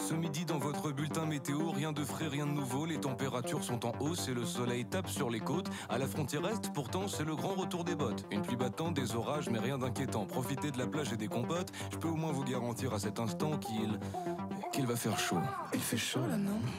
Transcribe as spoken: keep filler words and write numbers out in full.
Ce midi dans votre bulletin météo, rien de frais, rien de nouveau. Les températures sont en hausse et le soleil tape sur les côtes. À la frontière est, pourtant, c'est le grand retour des bottes. Une pluie battante, des orages, mais rien d'inquiétant. Profitez de la plage et des compotes. Je peux au moins vous garantir à cet instant qu'il... qu'il va faire chaud. Il fait chaud là, non ?